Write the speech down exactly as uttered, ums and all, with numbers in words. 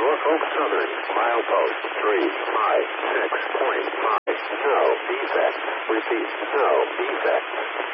Norfolk Southern, milepost three five six point five. No defect. Repeat, no defect.